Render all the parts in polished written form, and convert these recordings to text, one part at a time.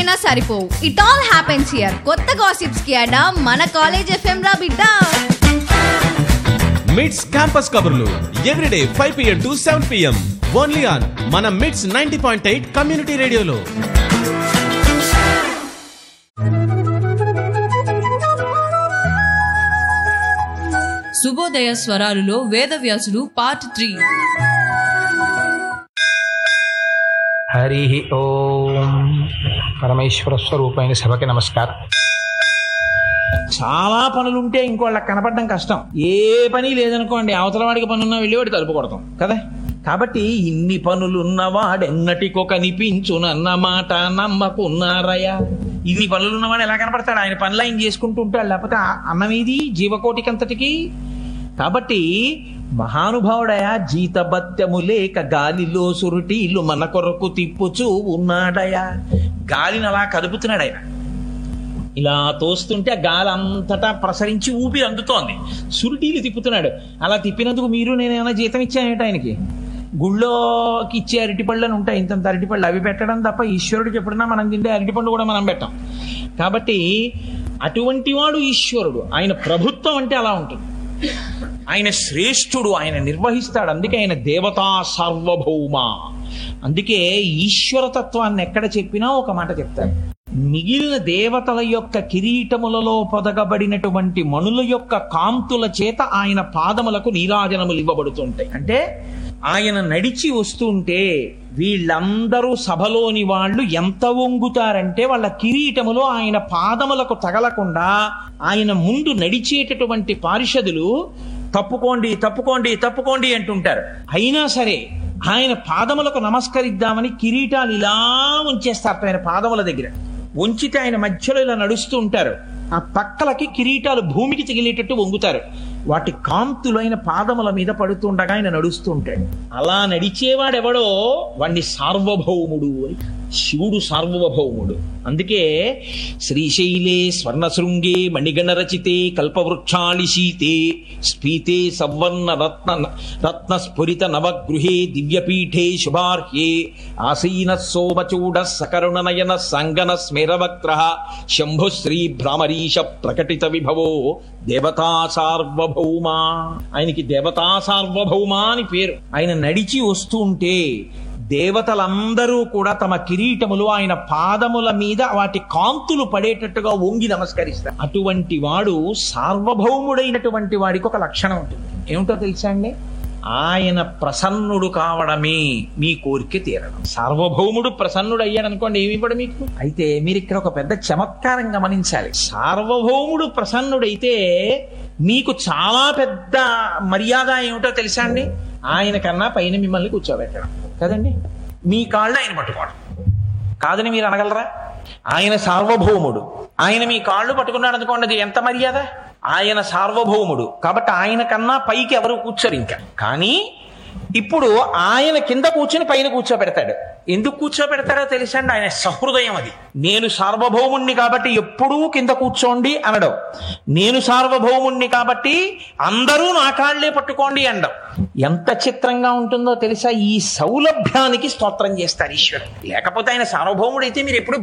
చెప్పినా సరిపోవు. It all happens here. కొత్త గాసిప్స్ కి అడా మన కాలేజ్ ఎఫ్ఎం రా బిడ్డ. మిడ్స్ క్యాంపస్ కబుర్లు everyday 5 PM to 7 PM only on మన మిడ్స్ 90.8 కమ్యూనిటీ రేడియోలో. శుభోదయ స్వరాలులో వేదవ్యాసుడు పార్ట్ 3. హరి ఓం. పరమేశ్వర స్వరూపమైన సభకి నమస్కారం. చాలా పనులుంటే ఇంకోళ్ళకి కనపడడం కష్టం. ఏ పని లేదనుకోండి, అవతల వాడికి పనున్నా వెళ్ళేవాడి తలుపు కొడతాం కదా. కాబట్టి ఇన్ని పనులున్నవాడెన్నటికో కనిపించునన్నమాట నమ్మకున్నారయ్యా. ఇన్ని పనులున్నవాడు ఎలా కనపడతాడు? ఆయన పనులు ఆయన చేసుకుంటూ ఉంటాడు, లేకపోతే అన్నమీది జీవకోటికంతటికి. కాబట్టి మహానుభావుడయా జీతభత్యము లేక గాలిలో సురుటీలు మన కొరకు తిప్పుచూ ఉన్నాడయా. గాలిని అలా కదుపుతున్నాడు ఆయన. ఇలా తోస్తుంటే ఆ గాలి అంతటా ప్రసరించి ఊపిరి అందుతోంది. సురుటీలు తిప్పుతున్నాడు. అలా తిప్పినందుకు మీరు నేనేమైనా జీతం ఇచ్చానేట ఆయనకి? గుళ్ళోకి ఇచ్చే అరటిపళ్ళు అని ఉంటాయి, ఇంతంత అరటిపళ్ళు, అవి పెట్టడం తప్ప ఈశ్వరుడికి ఎప్పుడన్నా మనం తింటే అరటిపండు కూడా మనం పెట్టాం. కాబట్టి అటువంటి వాడు ఈశ్వరుడు. ఆయన ప్రభుత్వం అంటే అలా ఉంటుంది. ఆయన శ్రేష్ఠుడు, ఆయన నిర్వహిస్తాడు. అందుకే ఆయన దేవతా సార్వభౌమ. అందుకే ఈశ్వరతత్వాన్ని ఎక్కడ చెప్పినా ఒక మాట చెప్తారు. మిగిలిన దేవతల యొక్క కిరీటములలో పొదగబడినటువంటి మణుల యొక్క కాంతుల చేత ఆయన పాదములకు నీరాజనములు ఇవ్వబడుతుంటాయి. అంటే ఆయన నడిచి వస్తుంటే వీళ్ళందరూ సభలోని వాళ్ళు ఎంత వంగుతారంటే వాళ్ళ కిరీటములో ఆయన పాదములకు తగలకుండా ఆయన ముందు నడిచేటటువంటి పారిషదులు తప్పుకోండి తప్పుకోండి తప్పుకోండి అంటుంటారు. అయినా సరే ఆయన పాదములకు నమస్కరిద్దామని కిరీటాలు ఇలా ఉంచేస్తారు ఆయన పాదముల దగ్గర. ఉంచితే ఆయన మధ్యలో ఇలా నడుస్తూ ఉంటారు. ఆ పక్కలకి కిరీటాలు భూమికి తగిలేటట్టు వంగుతారు. వాటి కాంతులైన పాదముల మీద పడుతుండగా ఆయన నడుస్తూ ఉంటాడు. అలా నడిచేవాడెవడో వాణ్ణి సార్వభౌముడు అని. శివుడు సార్వభౌముడు. అందుకే శ్రీశైలే స్వర్ణశృంగే మణిగణ రచితే కల్పవృక్షాళిశీతే స్ఫీతే సవర్ణ రత్న స్ఫురిత నవగృహే దివ్యపీఠే శుభార్హ్యే ఆసీన సోమచూడ సకరుణ నయన సంగన స్మేరవక్త్ర శంభుశ్రీ భ్రామరీశ ప్రకటిత విభవో దేవతా సార్వభౌమ. ఆయనకి దేవతా సార్వభౌమ అని పేరు. ఆయన నడిచి వస్తూ ఉంటే దేవతలందరూ కూడా తమ కిరీటములు ఆయన పాదముల మీద వాటి కాంతులు పడేటట్టుగా వంగి నమస్కరిస్తారు. అటువంటి వాడు సార్వభౌముడైనటువంటి వాడికి ఒక లక్షణం ఉంటుంది. ఏమిటో తెలుసా అండి? ఆయన ప్రసన్నుడు కావడమే మీ కోరిక తీరడం. సార్వభౌముడు ప్రసన్నుడు అయ్యాడు అనుకోండి, ఏమి ఇవ్వడు మీకు? అయితే మీరు ఇక్కడ ఒక పెద్ద చమత్కారం గమనించాలి. సార్వభౌముడు ప్రసన్నుడైతే మీకు చాలా పెద్ద మర్యాద ఏమిటో తెలుసా అండి? ఆయన కన్నా పైన మిమ్మల్ని కూర్చోబెట్టడం కదండి. మీ కాళ్ళు ఆయన పట్టుకోవడం కాదని మీరు అనగలరా? ఆయన సార్వభౌముడు. ఆయన మీ కాళ్ళు పట్టుకున్నాడు అనుకోండి, అది ఎంత మర్యాద? ఆయన సార్వభౌముడు కాబట్టి ఆయన కన్నా పైకి ఎవరు కూర్చోరు ఇంకా. కానీ ఇప్పుడు ఆయన కింద కూర్చొని పైన కూర్చోబెడతాడు. ఎందుకు కూర్చోబెడతాడో తెలుసండి? ఆయన సహృదయం అది. నేను సార్వభౌముణ్ణి కాబట్టి ఎప్పుడూ కింద కూర్చోండి అనడం, నేను సార్వభౌముణ్ణి కాబట్టి అందరూ నా కాళ్లే పట్టుకోండి అనడం. ఎంత చిత్రంగా ఉంటుందో తెలుసా? ఈ సౌలభ్యానికి స్తోత్రం చేస్తారు ఈశ్వరుడు. లేకపోతే ఆయన సార్వభౌముడైతే మీరు ఎప్పుడు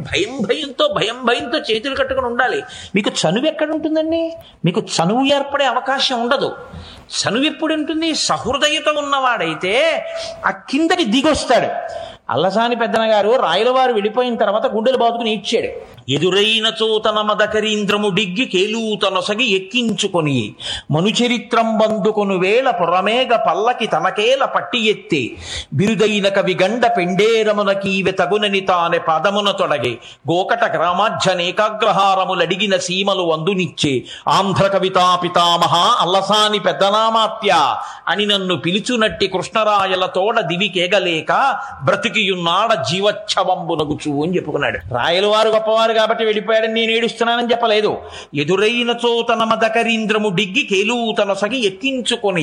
భయం భయంతో చేతులు కట్టుకుని ఉండాలి. మీకు చనువు ఎక్కడ ఉంటుందండి? మీకు చనువు ఏర్పడే అవకాశం ఉండదు. చనువు ఎప్పుడు ఉంటుంది? సహృదయత ఉన్నవాడైతే ఆ కిందకి దిగొస్తాడు. అల్లసాని పెద్దన గారు రాయలవారు వెళ్ళిపోయిన తర్వాత గుండెలు బాదుకుని ఇచ్చాడు. ఎదురైన చోతన మదకరీంద్రము డిగ్గి కేలూతనొసగి ఎక్కించుకొని మనుచరిత్రం బందుకొను వేళ పురమేగ పల్లకి తనకేల పట్టి ఎత్తే బిరుదైన కవి గండ పెండేరమునకీవె తగునని తానే పదమున తొడగే గోకట గ్రామాధ్యనేకాగ్రహారములడిగిన సీమలు అందునిచ్చే ఆంధ్ర కవితా పితామహ అల్లసాని పెద్దనామాత్య అని నన్ను పిలుచునట్టి కృష్ణరాయల తోడ దివికేగలేక బ్రతికియున్నాడ జీవచ్ఛవంబునగుచు అని చెప్పుకున్నాడు. రాయలవారు గొప్పవారు కాబట్టి వెళ్ళిపోయాడని నేను ఏడుస్తున్నానని చెప్పలేదు. ఎదురైన చోతన మదకరీంద్రము డిగ్గి కేలూతనొసగి ఎక్కించుకొని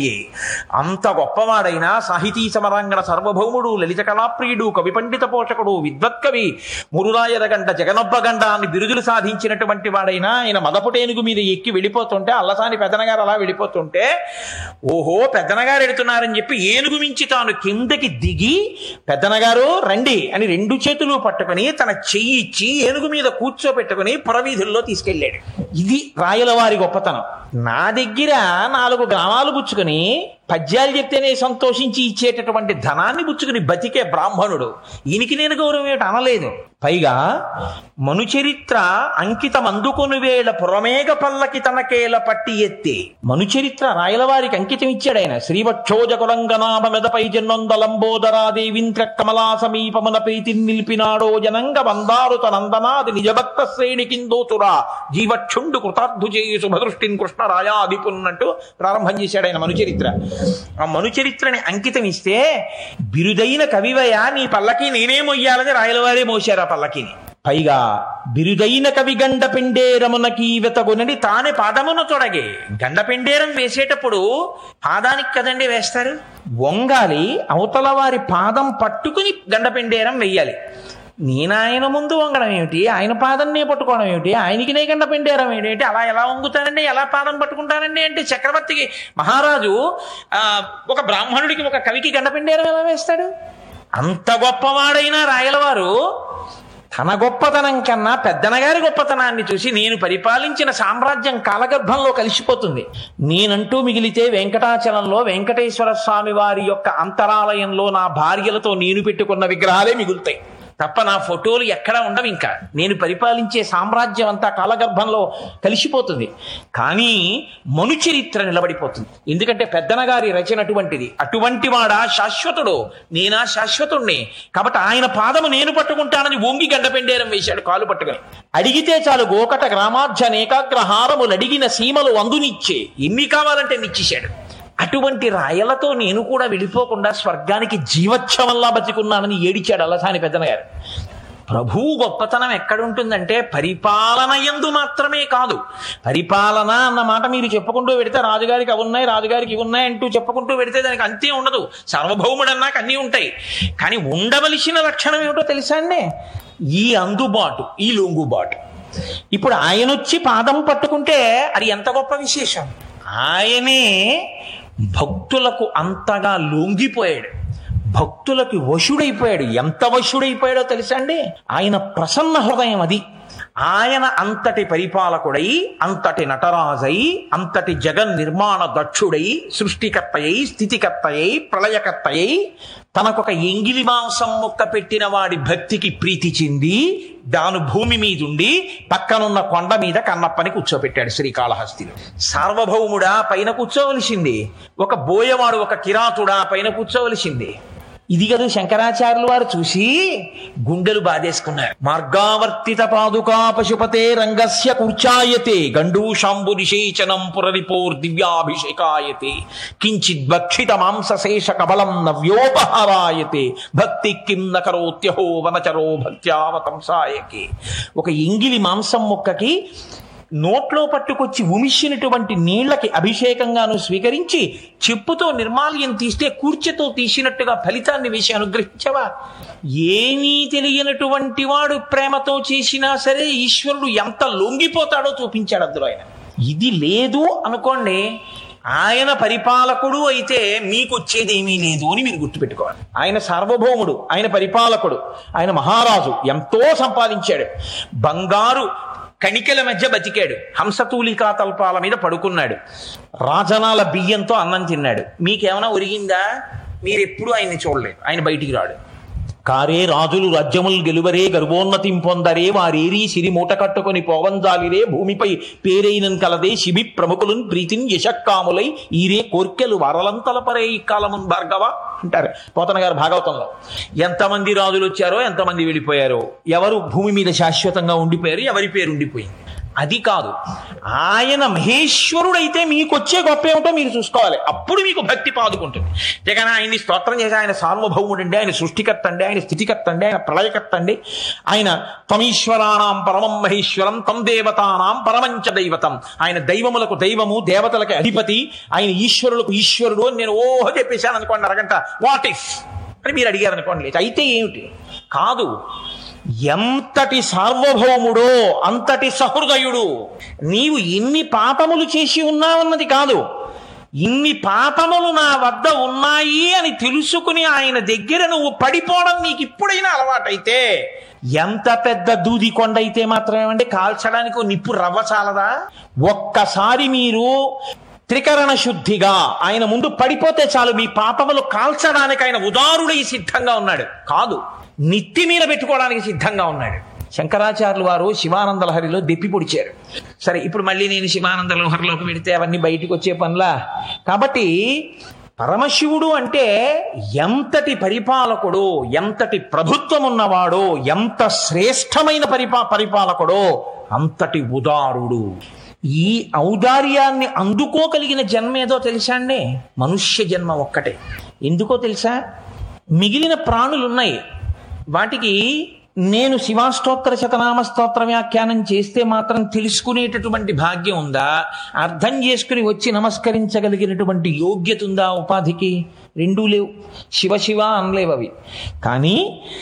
అంత గొప్పవాడైనా సాహితీ సమరాంగణ సార్వభౌముడు, లలిత కళాప్రియుడు, కవి పండిత పోషకుడు, విద్వత్కవి, మురురాయరగంట, జగనొబ్బగండ అని బిరుదులు సాధించినటువంటి వాడైనా ఆయన మదపుటేనుగు మీద ఎక్కి వెళ్ళిపోతుంటే, అల్లసాని పెద్దనగారు అలా వెళ్ళిపోతుంటే, ఓహో పెద్దనగారు ఎడుతున్నారని చెప్పి ఏనుగు మించి తాను కిందకి దిగి పెద్దనగారు రండి అని 2 చేతులు పట్టుకుని తన చెయ్యి ఇచ్చి ఏనుగు మీద కూర్చోబెట్టుకుని పురవీధుల్లో తీసుకెళ్ళాడు. ఇది రాయలవారి గొప్పతనం. నా దగ్గర 4 గ్రామాలు పుచ్చుకుని పద్యాలు చెప్తేనే సంతోషించి ఇచ్చేటటువంటి ధనాన్ని పుచ్చుకుని బతికే బ్రాహ్మణుడు ఈయనకి నేను గౌరవం ఏమిటి అనలేదు. పైగా మనుచరిత్ర అంకితం అందుకొని వేళ పురమేగ పల్లకి తనకేల పట్టి ఎత్తి మనుచరిత్ర రాయలవారికి అంకితం ఇచ్చాడు ఆయన. శ్రీవక్షోజకులంగనాభ మెదపై జన్నందలంబోదరాదేవింత్ర కమలా సమీపమున ప్రీతి నిలిపినాడో జనంగ వందారు తనందనాది నిజభక్త శ్రేణి కిందోతురా జీవక్షుండు కృతార్థు చేయి శుభదృష్టిని కృష్ణరాయాదిపున్నట్టు ప్రారంభం చేశాడు ఆయన మనుచరిత్ర. ఆ మనుచరిత్రని అంకితం ఇస్తే బిరుదైన కవివయ నీ పల్లకి నేనే మొయ్యాలని రాయలవారే మోశారు ఆ పల్లకిని. పైగా బిరుదైన కవి గండ పెండేరమునకి వెతగునని తానే పాదమున తొడగే. గండ పెండేరం వేసేటప్పుడు పాదానికి కదండి వేస్తారు, వంగాలి, అవతల వారి పాదం పట్టుకుని గండ పెండేరం వెయ్యాలి. నేను ఆయన ముందు వంగడం ఏమిటి, ఆయన పాదన్నే పట్టుకోవడం ఏమిటి, ఆయనకి నే గండ పెండేరం ఏమిటి, అలా ఎలా వంగుతానండి, ఎలా పాదం పట్టుకుంటానండి అంటే చక్రవర్తికి మహారాజు ఒక బ్రాహ్మణుడికి ఒక కవికి గండ పెండేరం ఎలా వేస్తాడు? అంత గొప్పవాడైన రాయలవారు తన గొప్పతనం కన్నా పెద్దనగారి గొప్పతనాన్ని చూసి నేను పరిపాలించిన సామ్రాజ్యం కాలగర్భంలో కలిసిపోతుంది, నేనంటూ మిగిలితే వెంకటాచలంలో వెంకటేశ్వర స్వామి వారి యొక్క అంతరాలయంలో నా భార్యలతో నేను పెట్టుకున్న విగ్రహాలే మిగులుతాయి తప్ప నా ఫోటోలు ఎక్కడా ఉండవు. ఇంకా నేను పరిపాలించే సామ్రాజ్యం అంతా కాలగర్భంలో కలిసిపోతుంది. కానీ మనుచరిత్ర నిలబడిపోతుంది. ఎందుకంటే పెద్దనగారి రచన అటువంటిది. అటువంటి వాడా శాశ్వతుడు, నేనా శాశ్వతుణ్ణి. కాబట్టి ఆయన పాదము నేను పట్టుకుంటానని ఓంగి గండపెండేరం వేశాడు కాలు పట్టుకుని. అడిగితే చాలు గోకట గ్రామాధ్యనేకాగ్రహారములు అడిగిన సీమలు అందునిచ్చే, ఎన్ని కావాలంటే నిచ్చేశాడు. అటువంటి రాయలతో నేను కూడా వెళ్ళిపోకుండా స్వర్గానికి జీవోత్సవంలా బతికున్నానని ఏడిచాడు అల్లసాని పెద్దనగారు. ప్రభువు గొప్పతనం ఎక్కడుంటుందంటే పరిపాలన యందు మాత్రమే కాదు. పరిపాలన అన్న మాట మీరు చెప్పుకుంటూ పెడితే రాజుగారికి అవి ఉన్నాయి, రాజుగారికి ఇవి ఉన్నాయి అంటూ చెప్పుకుంటూ పెడితే దానికి అంతే ఉండదు. సార్వభౌముడన్నాక అన్నీ ఉంటాయి. కానీ ఉండవలసిన లక్షణం ఏమిటో తెలుసా అండి? ఈ అందుబాటు, ఈ లొంగుబాటు. ఇప్పుడు ఆయన వచ్చి పాదం పట్టుకుంటే అది ఎంత గొప్ప విశేషం. ఆయనే భక్తులకు అంతగా లొంగిపోయాడు, భక్తులకి వశుడైపోయాడు. ఎంత వశుడైపోయాడో తెలుసా అండి? ఆయన ప్రసన్న హృదయం అది. ఆయన అంతటి పరిపాలకుడై, అంతటి నటరాజై, అంతటి జగన్ నిర్మాణ దక్షుడై, సృష్టికర్తయై, స్థితికర్తయై, ప్రళయకర్తయై, తనకొక ఎంగిలి మాంసం ముక్క పెట్టిన వాడి భక్తికి ప్రీతి చెంది దాను భూమి మీదుండి పక్కనున్న కొండ మీద కన్నప్పని కూర్చోబెట్టాడు శ్రీకాళహస్తిలో. సార్వభౌముడా పైన కూర్చోవలసింది, ఒక బోయవాడు ఒక కిరాతుడా పైన కూర్చోవలసింది. ఇది కదా శంకరాచార్యులు వారు చూసి గుండెలు బాధేసుకున్నారు. మార్గావర్తిత పాదుకా పశుపతే రంగస్య కూర్చాయతే గండూషాంబు నిషేచనం పురరిపోర్ దివ్యాభిషేకాయతే కించిద్ భక్షిత మాంసశేష కబలం నవ్యోపహారాయతే భక్తి కిం న కరోత్యహో వనచరో భక్త్యావతంసాయకే. ఒక ఎంగిలి మాంసం ముక్కకి నోట్లో పట్టుకొచ్చి ఉమిషినటువంటి నీళ్లకి అభిషేకంగాను స్వీకరించి చెప్పుతో నిర్మాల్యం తీస్తే కూర్చెతో తీసినట్టుగా ఫలితాన్ని వేసి అనుగ్రహించవా? ఏమీ తెలియనటువంటి వాడు ప్రేమతో చేసినా సరే ఈశ్వరుడు ఎంత లొంగిపోతాడో చూపించాడు అందులో ఆయన. ఇది లేదు అనుకోండి, ఆయన పరిపాలకుడు అయితే మీకు వచ్చేది ఏమీ లేదు అని మీరు గుర్తుపెట్టుకోవాలి. ఆయన సార్వభౌముడు, ఆయన పరిపాలకుడు, ఆయన మహారాజు, ఎంతో సంపాదించాడు. బంగారు కణికల మధ్య బతికాడు, హంసతూలికా తల్పాల మీద పడుకున్నాడు, రాజనాల బియ్యంతో అన్నం తిన్నాడు. మీకేమైనా ఒరిగిందా? మీరెప్పుడు ఆయన్ని చూడలేదు. ఆయన బయటికి రాడు. కారే రాజులు రాజ్యములు గెలువరే గర్వోన్నతిం పొందరే వారేరి సిరి మూట కట్టుకొని పోవంజాలిరే భూమిపై పేరైనన్ కలదే శిబి ప్రముఖులను ప్రీతిని యశక్కాములై ఈరే కోర్కెలు వరలంతలపరే ఈ కాలమున్ భార్గవ అంటారు పోతన గారు భాగవతంలో. ఎంతమంది రాజులు వచ్చారో, ఎంతమంది వెళ్ళిపోయారో, ఎవరు భూమి మీద శాశ్వతంగా ఉండిపోయారు, ఎవరి పేరు ఉండిపోయింది. అది కాదు, ఆయన మహేశ్వరుడైతే మీకు వచ్చే గొప్ప ఏమిటో మీరు చూసుకోవాలి. అప్పుడు మీకు భక్తి పాదుకుంటుంది. కానీ ఆయన్ని స్తోత్రం చేసి ఆయన సార్వభౌముడండి, ఆయన సృష్టికర్త అండి, ఆయన స్థితికర్త అండి, ఆయన ప్రళయకర్త అండి, ఆయన తమీశ్వరానాం పరమం మహేశ్వరం తం దేవతానాం పరమంచ దైవతం, ఆయన దైవములకు దైవము, దేవతలకు అధిపతి, ఆయన ఈశ్వరులకు ఈశ్వరుడు అని నేను ఓహో చెప్పేశాను అనుకోండి అరగంట. వాట్ ఇఫ్ అని మీరు అడిగారు అనుకోండి, అయితే ఏమిటి? కాదు, ఎంతటి సార్వభౌముడో అంతటి సహృదయుడు. నీవు ఎన్ని పాపములు చేసి ఉన్నావన్నది కాదు, ఇన్ని పాపములు నా వద్ద ఉన్నాయి అని తెలుసుకుని ఆయన దగ్గర నువ్వు పడిపోవడం నీకు ఇప్పుడైనా అలవాటైతే, ఎంత పెద్ద దూది కొండ అయితే మాత్రమేమంటే కాల్చడానికి నిప్పు రవ్వ చాలదా? ఒక్కసారి మీరు త్రికరణ శుద్ధిగా ఆయన ముందు పడిపోతే చాలు, మీ పాపములు కాల్చడానికి ఆయన ఉదారుడై సిద్ధంగా ఉన్నాడు. కాదు, నిత్తి మీద పెట్టుకోవడానికి సిద్ధంగా ఉన్నాడు. శంకరాచార్యులు వారు శివానంద లహరిలో దెప్పి పొడిచారు. సరే, ఇప్పుడు మళ్ళీ నేను శివానంద లహరిలోకి వెడితే అవన్నీ బయటికి వచ్చే పనులా? కాబట్టి పరమశివుడు అంటే ఎంతటి పరిపాలకుడు, ఎంతటి ప్రభుత్వం ఉన్నవాడో, ఎంత శ్రేష్టమైన పరిపాలకుడో అంతటి ఉదారుడు. ఈ ఔదార్యాన్ని అందుకోగలిగిన జన్మ ఏదో తెలుసా అండి? మనుష్య జన్మ ఒక్కటే. ఎందుకో తెలుసా? మిగిలిన ప్రాణులున్నాయి, వాటికి నేను శివాష్టోత్తర శతనామ స్తోత్ర వ్యాఖ్యానం చేస్తే మాత్రం తెలుసుకునేటటువంటి భాగ్యం ఉందా? అర్థం చేసుకుని వచ్చి నమస్కరించగలిగినటువంటి యోగ్యత ఉందా? ఉపాధికి రెండూ లేవు. శివ శివ అనలేవు అవి. కానీ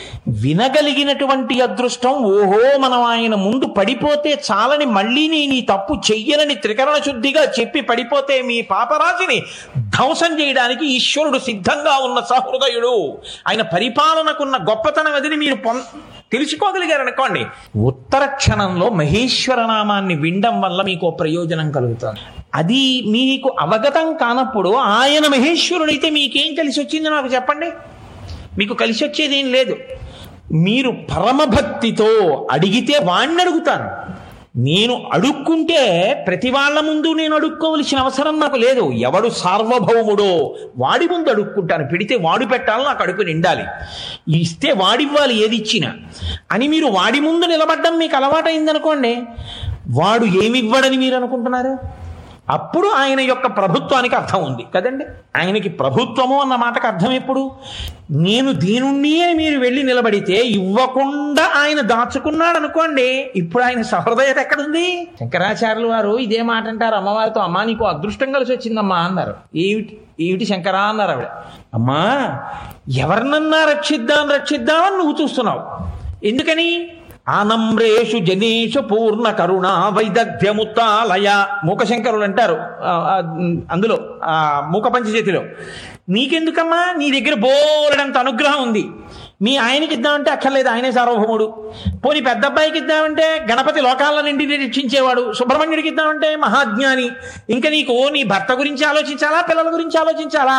వినగలిగినటువంటి అదృష్టం, ఓహో మనం ఆయన ముందు పడిపోతే చాలని, మళ్ళీ నేను ఈ తప్పు చెయ్యనని త్రికరణ శుద్ధిగా చెప్పి పడిపోతే మీ పాపరాశిని ధ్వంసం చేయడానికి ఈశ్వరుడు సిద్ధంగా ఉన్న సహృదయుడు. ఆయన పరిపాలనకున్న గొప్పతనం అదిని మీరు తెలుసుకోగలిగారనుకోండి, ఉత్తర క్షణంలో మహేశ్వర నామాన్ని వినడం వల్ల మీకు ప్రయోజనం కలుగుతుంది. అది మీకు అవగతం కానప్పుడు ఆయన మహేశ్వరుడైతే మీకేం కలిసి వచ్చిందో నాకు చెప్పండి. మీకు కలిసి వచ్చేదేం లేదు. మీరు పరమభక్తితో అడిగితే వాణ్ణి అడుగుతాను. నేను అడుక్కుంటే ప్రతి వాళ్ళ ముందు నేను అడుక్కోవలసిన అవసరం నాకు లేదు. ఎవడు సార్వభౌముడో వాడి ముందు అడుక్కుంటాను. పెడితే వాడు పెట్టాలి, నాకు అడుపు నిండాలి. ఇస్తే వాడివ్వాలి ఏది ఇచ్చినా అని మీరు వాడి ముందు నిలబడ్డం మీకు అలవాటైందనుకోండి, వాడు ఏమివ్వడని మీరు అనుకుంటున్నారు? అప్పుడు ఆయన యొక్క ప్రభుత్వానికి అర్థం ఉంది కదండి. ఆయనకి ప్రభుత్వము అన్న మాటకు అర్థం ఎప్పుడు? నేను దీనుణ్ణి అని మీరు వెళ్ళి నిలబడితే ఇవ్వకుండా ఆయన దాచుకున్నాడు అనుకోండి, ఇప్పుడు ఆయన సహృదయత ఎక్కడుంది? శంకరాచార్యులు వారు ఇదే మాట అంటారు అమ్మవారితో. అమ్మా నీకు అదృష్టం కలిసి వచ్చిందమ్మా అన్నారు. ఏమిటి శంకరా అన్నారు ఆవిడ. అమ్మా ఎవరినన్నా రక్షిద్దామని నువ్వు చూస్తున్నావు, ఎందుకని? ఆనమ్రేషు జనేషు పూర్ణ కరుణ వైదగ్ధ్యముత్తాలయ. మూకశంకరులు అంటారు అందులో మూక పంచజతిలో. నీకెందుకమ్మా, నీ దగ్గర బోలెడంత అనుగ్రహం ఉంది. మీ ఆయనకి ఇద్దామంటే అక్కర్లేదు, ఆయనే సార్వభౌముడు. పోనీ పెద్ద అబ్బాయికి ఇద్దామంటే గణపతి లోకాల నుండి రక్షించేవాడు. సుబ్రహ్మణ్యుడికి ఇద్దామంటే మహాజ్ఞాని. ఇంకా నీకు నీ భర్త గురించి ఆలోచించాలా, పిల్లల గురించి ఆలోచించాలా?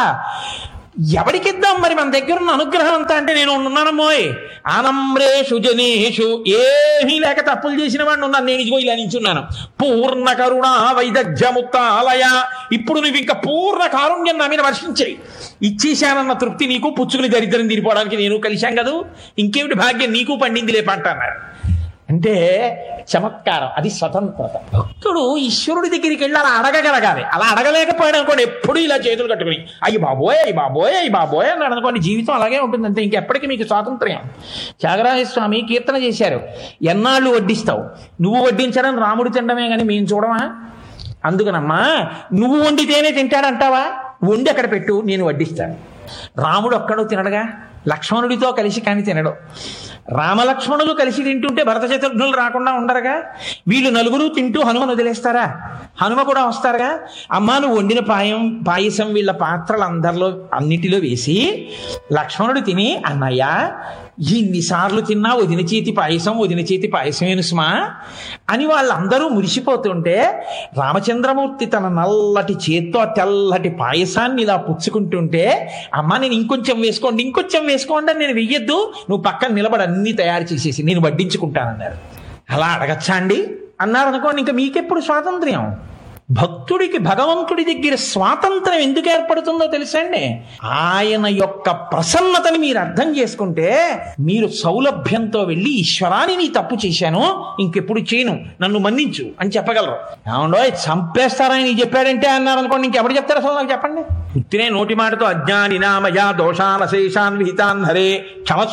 ఎవడికిద్దాం మరి మన దగ్గర ఉన్న అనుగ్రహం అంతా? అంటే నేను ఉన్నానమ్మోయ్. ఆనమ్రేషు జనేషు, ఏమీ లేక తప్పులు చేసిన వాడిని ఉన్నాను నేను, ఇదిగో ఇలా నించున్నాను. పూర్ణ కరుణ వైదగ్ధ్యముత్తాలయ. ఇప్పుడు నువ్వు ఇంకా పూర్ణ కారుణ్యం నా మీద వర్షించేయి. ఇచ్చేశానన్న తృప్తి నీకు, పుచ్చుకుని దరిద్రం తీరిపోవడానికి నేను కలిశాం కదా, ఇంకేమిటి భాగ్యం నీకు పండింది లేపంట అన్నారు. అంటే చమత్కారం, అది స్వతంత్రత. భక్తుడు ఈశ్వరుడి దగ్గరికి వెళ్ళి అలా అడగగలగాలి. అలా అడగలేకపోయాడు అనుకోండి, ఎప్పుడు ఇలా చేతులు కట్టుకుని అయ్యి బాబోయ్ అన్నాడు అనుకోండి, జీవితం అలాగే ఉంటుంది అంతే. ఇంకెప్పటికీ మీకు స్వాతంత్ర్యం. త్యాగరాజస్వామి కీర్తన చేశారు, ఎన్నాళ్ళు వడ్డిస్తావు? నువ్వు వడ్డించడం రాముడు తినడమే కానీ మేము చూడమా? అందుకనమ్మా నువ్వు వండితేనే తింటాడంటావా? వండి అక్కడ పెట్టు, నేను వడ్డిస్తాను. రాముడు ఒక్కడో తినడుగా, లక్ష్మణుడితో కలిసి కానీ తినడు. రామలక్ష్మణులు కలిసి తింటుంటే భరత శత్రుఘ్నులు రాకుండా ఉండరుగా. వీళ్ళు నలుగురు తింటూ హనుమను వదిలేస్తారా? హనుమ కూడా వస్తారుగా. అమ్మా నువ్వు వండిన పాయసం వీళ్ళ పాత్రలు అన్నిటిలో వేసి లక్ష్మణుడు తిని, అన్నయ్య ఇన్నిసార్లు తిన్నా వదిన చేతి పాయసమేను సుమా అని వాళ్ళందరూ మురిసిపోతుంటే, రామచంద్రమూర్తి తన నల్లటి చేత్తో తెల్లటి పాయసాన్ని ఇలా పుచ్చుకుంటుంటే, అమ్మా నేను ఇంకొంచెం వేసుకోండి అని నేను వెయ్యొద్దు, నువ్వు పక్కన నిలబడి అన్ని తయారు చేసేసి నేను వడ్డించుకుంటానన్నారు. అలా అడగచ్చా అండి అన్నారు అనుకోండి, ఇంకా మీకెప్పుడు స్వాతంత్ర్యం? భక్తుడికి భగవంతుడి దగ్గర స్వాతంత్రం ఎందుకు ఏర్పడుతుందో తెలుసండి? ఆయన యొక్క ప్రసన్నతని మీరు అర్థం చేసుకుంటే మీరు సౌలభ్యంతో వెళ్ళి ఈశ్వరాన్ని నీ తప్పు చేశాను, ఇంకెప్పుడు చేయను, నన్ను మన్నించు అని చెప్పగలరు. ఏమండో చంపేస్తారని చెప్పాడంటే అన్నారు అనుకోండి, ఇంకెప్పుడు చెప్తారు అసలు నాకు చెప్పండి. పుట్టినే నోటి మాటతో అజ్ఞాని నామయ దోషాల శేషాన్ విహితాన్ హరే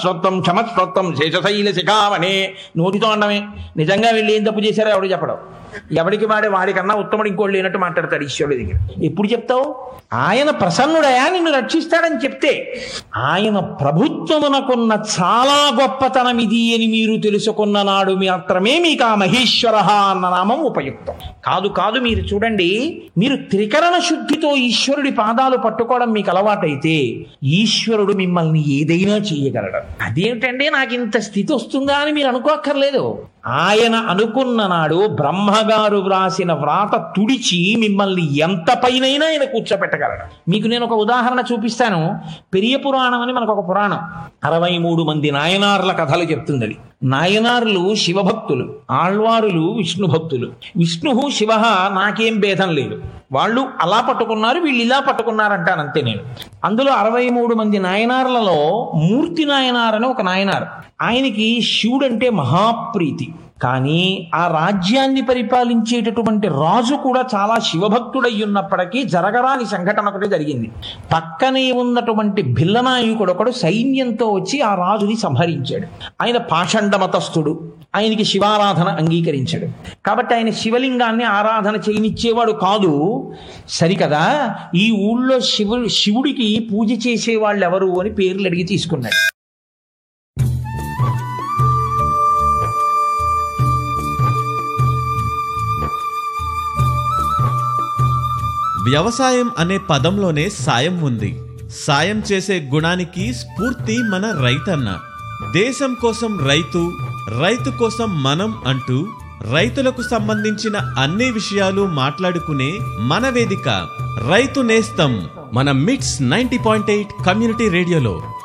క్షమస్వత్వం శేషశైల శిఖామణే నోటితో అన్నమే. నిజంగా వెళ్ళి ఏం తప్పు చేశారో ఎవడు చెప్పడం. ఎవడికి వాడికన్నా ఉత్తముడు ఇంకోటి లేనట్టు మాట్లాడతాడు ఈశ్వరుడి దగ్గర. ఎప్పుడు చెప్తావు? ఆయన ప్రసన్నుడయా నిన్ను రక్షిస్తాడని చెప్తే, ఆయన ప్రభుత్వమునకున్న చాలా గొప్పతనం ఇది అని మీరు తెలుసుకున్న నాడు మాత్రమే మీకు ఆ మహేశ్వర అన్న నామం ఉపయుక్తం. కాదు మీరు చూడండి, మీరు త్రికరణ శుద్ధితో ఈశ్వరుడి పాదాలు పట్టుకోవడం మీకు అలవాటైతే ఈశ్వరుడు మిమ్మల్ని ఏదైనా చేయగలడు. అదేమిటంటే నాకు ఇంత స్థితి వస్తుందా అని మీరు అనుకోక్కర్లేదు. ఆయన అనుకున్న నాడు బ్రహ్మగారు వ్రాసిన వ్రాత తుడిచి మిమ్మల్ని ఎంత పైనైనా ఆయన కూర్చోబెట్టగలడు. మీకు నేను ఒక ఉదాహరణ చూపిస్తాను. పెరియ పురాణం అని మనకు ఒక పురాణం, 63 మంది నాయనార్ల కథలు చెప్తుంది. అది నాయనార్లు శివభక్తులు, ఆళ్వారులు విష్ణు భక్తులు. విష్ణు శివ నాకేం భేదం లేదు, వాళ్ళు అలా పట్టుకున్నారు వీళ్ళు ఇలా పట్టుకున్నారంటాను అంతే నేను. అందులో 63 మంది నాయనార్లలో మూర్తి నాయనార్ అని ఒక నాయనార్. ఆయనకి శివుడంటే మహాప్రీతి. కానీ ఆ రాజ్యాన్ని పరిపాలించేటటువంటి రాజు కూడా చాలా శివభక్తుడై ఉన్నప్పటికీ జరగరాని సంఘటన ఒకటి జరిగింది. పక్కనే ఉన్నటువంటి భిల్లనాయకుడు ఒకడు సైన్యంతో వచ్చి ఆ రాజుని సంహరించాడు. ఆయన పాషండ మతస్థుడు, ఆయనకి శివారాధన అంగీకరించాడు. కాబట్టి ఆయన శివలింగాన్ని ఆరాధన చేయనిచ్చేవాడు కాదు. సరికదా, ఈ ఊళ్ళో శివుడికి పూజ చేసేవాళ్ళు ఎవరు అని పేర్లు అడిగి తీసుకున్నాడు. వ్యవసాయం అనే పదంలోనే సాయం ఉంది. సాయం చేసే గుణానికి స్ఫూర్తి మన రైతన్న. దేశం కోసం రైతు, రైతు కోసం మనం అంటూ రైతులకు సంబంధించిన అన్ని విషయాలు మాట్లాడుకునే మన వేదిక రైతు నేస్తం, మన మిట్స్ 90.8 కమ్యూనిటీ రేడియోలో.